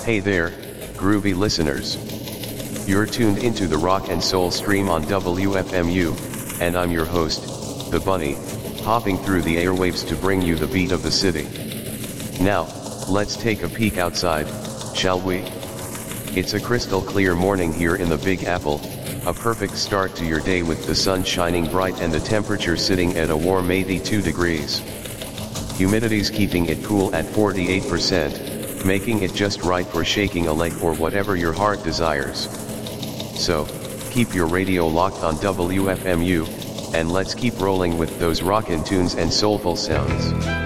Hey there, groovy listeners. You're tuned into the rock and soul stream on WFMU, and I'm your host, The Bunny, hopping through the airwaves to bring you the beat of the city. Now, let's take a peek outside, shall we? It's a crystal clear morning here in the Big Apple, a perfect start to your day with the sun shining bright and the temperature sitting at a warm 82 degrees. Humidity's keeping it cool at 48%, making it just right for shaking a leg or whatever your heart desires. So, keep your radio locked on WFMU, and let's keep rolling with those rockin' tunes and soulful sounds.